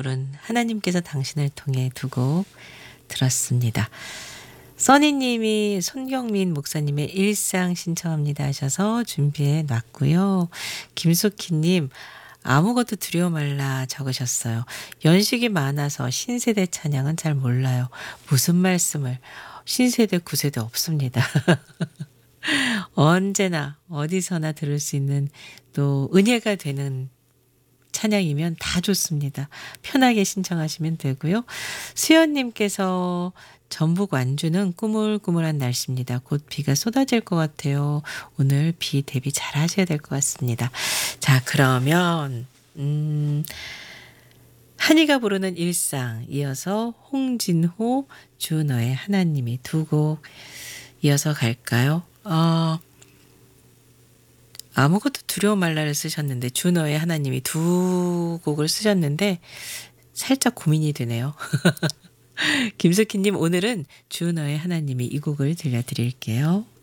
부른 하나님께서 당신을 통해 두 곡 들었습니다. 써니님이 손경민 목사님의 일상 신청합니다 하셔서 준비해 놨고요. 김숙희님 아무것도 두려워 말라 적으셨어요. 연식이 많아서 신세대 찬양은 잘 몰라요. 무슨 말씀을. 신세대 구세대 없습니다. 언제나 어디서나 들을 수 있는 또 은혜가 되는 찬양이면 다 좋습니다. 편하게 신청하시면 되고요. 수연님께서 전북 완주는 꾸물꾸물한 날씨입니다. 곧 비가 쏟아질 것 같아요. 오늘 비 대비 잘 하셔야 될 것 같습니다. 자, 그러면 한이가 부르는 일상 이어서 홍진호 주너의 하나님이 두 곡 이어서 갈까요? 아무것도 두려워 말라를 쓰셨는데 주너의 하나님이 두 곡을 쓰셨는데 살짝 고민이 되네요. 김숙희님 오늘은 주너의 하나님이 이 곡을 들려드릴게요.